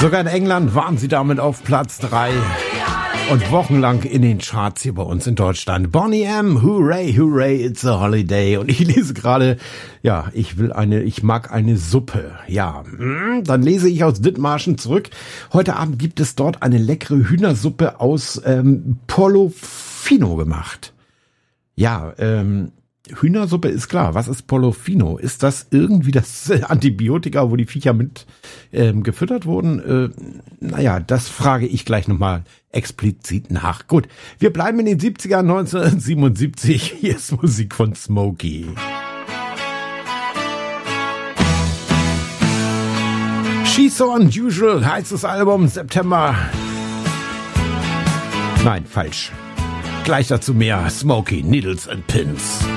Sogar in England waren sie damit auf Platz 3 und wochenlang in den Charts hier bei uns in Deutschland. Boney M, hooray, hooray, it's a holiday. Und ich lese gerade, ja, ich mag eine Suppe. Ja, dann lese ich aus Dithmarschen zurück. Heute Abend gibt es dort eine leckere Hühnersuppe aus Portofino gemacht. Ja, Hühnersuppe ist klar. Was ist Portofino? Ist das irgendwie das Antibiotika, wo die Viecher mit gefüttert wurden? Naja, das frage ich gleich nochmal explizit nach. Gut, wir bleiben in den 70ern, 1977. Hier ist Musik von Smokey. She's So Unusual heißt das Album, September. Nein, falsch. Gleich dazu mehr. Smokey, Needles and Pins.